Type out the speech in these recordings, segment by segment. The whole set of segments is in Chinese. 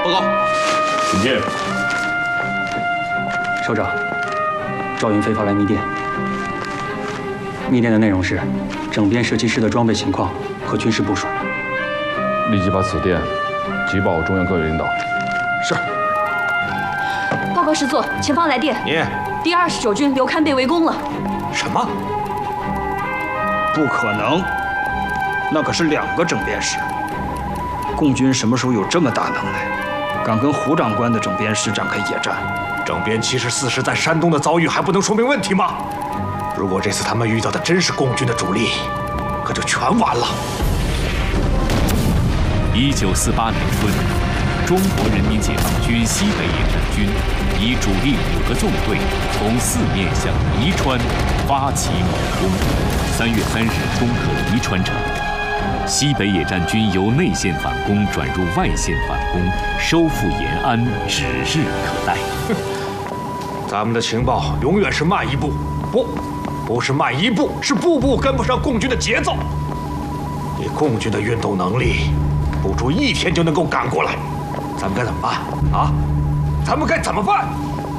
报告， 请见。 首长，赵云飞发来密电。密电的内容是整编射击师的装备情况和军事部署。 立即把此电急报中央各位领导。 是。 报告师座，前方来电。 你。 第29军刘戡被围攻了。 什么？不可能！那可是2个整编师。共军什么时候有这么大能耐，敢跟胡长官的整编师展开野战？ 整编74师在山东的遭遇还不能说明问题吗？如果这次他们遇到的真是共军的主力，可就全完了。 1948年春，中国人民解放军西北野战军以主力5个纵队，从4面向宜川发起猛攻。3月3日攻克宜川城。西北野战军由内线反攻转入外线反攻，收复延安指日可待。 咱们的情报永远是慢一步，不是慢一步，是步步跟不上共军的节奏。以共军的运动能力，不出1天就能够赶过来。咱们该怎么办啊？咱们该怎么办？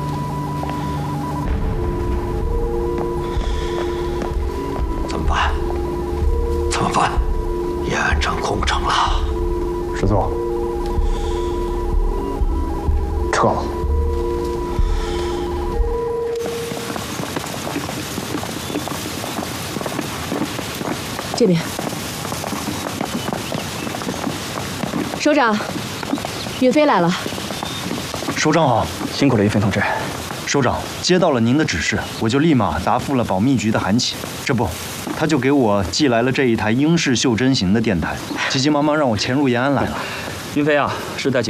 怎么办？怎么办？延安城空城了。 师座，撤了。 这边。首长，云飞来了。 首长好， 辛苦了，云飞同志。 首长，接到了您的指示，我就立马答复了保密局的韩琦。这不，他就给我寄来了这一台英式袖珍型的电台，急急忙忙让我潜入延安来了。 云飞啊，是在